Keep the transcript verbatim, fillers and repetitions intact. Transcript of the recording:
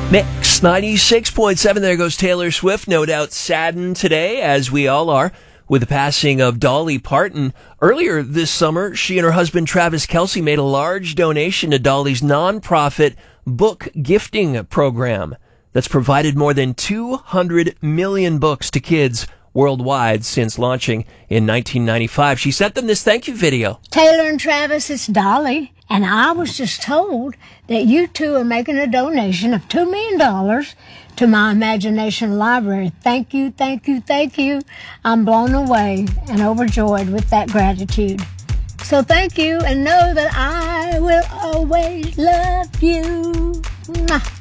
Mix ninety-six point seven. There goes Taylor Swift, no doubt saddened today, as we all are, with the passing of Dolly Parton. Earlier this summer, she and her husband Travis Kelce made a large donation to Dolly's nonprofit book gifting program that's provided more than two hundred million books to kids worldwide since launching in nineteen ninety-five. She sent them this thank you video. Taylor and Travis, it's Dolly, and I was just told that you two are making a donation of two million dollars to my imagination library. Thank you, thank you, thank you. I'm blown away and overjoyed with that gratitude. So thank you, and know that I will always love you. Mwah.